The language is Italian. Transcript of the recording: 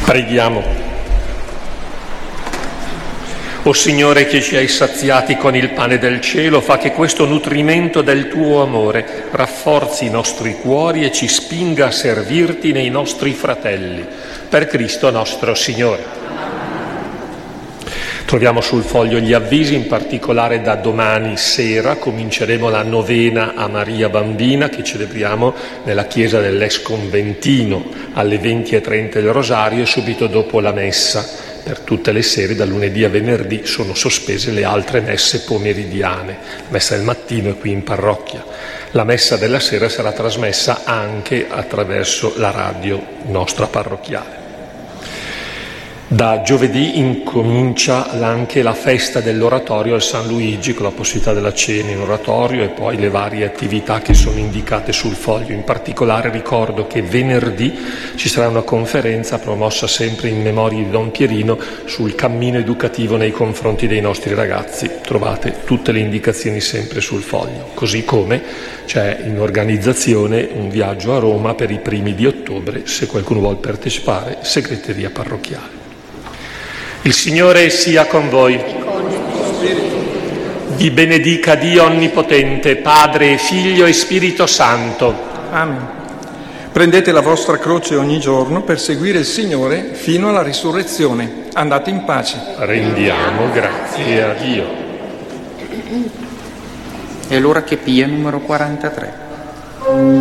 Preghiamo. O Signore, che ci hai saziati con il pane del cielo, fa che questo nutrimento del tuo amore rafforzi i nostri cuori e ci spinga a servirti nei nostri fratelli. Per Cristo nostro Signore. Troviamo sul foglio gli avvisi, in particolare da domani sera cominceremo la novena a Maria Bambina che celebriamo nella chiesa dell'Ex-Conventino alle 20:30 il rosario e subito dopo la messa. Per tutte le sere, da lunedì a venerdì, sono sospese le altre messe pomeridiane. Messa del mattino è qui in parrocchia. La messa della sera sarà trasmessa anche attraverso la radio nostra parrocchiale. Da giovedì incomincia anche la festa dell'oratorio al San Luigi, con la possibilità della cena in oratorio e poi le varie attività che sono indicate sul foglio. In particolare ricordo che venerdì ci sarà una conferenza promossa sempre in memoria di Don Pierino sul cammino educativo nei confronti dei nostri ragazzi. Trovate tutte le indicazioni sempre sul foglio, così come c'è in organizzazione un viaggio a Roma per i primi di ottobre, se qualcuno vuol partecipare, segreteria parrocchiale. Il Signore sia con voi. Vi benedica Dio Onnipotente, Padre, Figlio e Spirito Santo. Amen. Prendete la vostra croce ogni giorno per seguire il Signore fino alla risurrezione. Andate in pace. Rendiamo grazie a Dio. È l'ora che pia numero 43.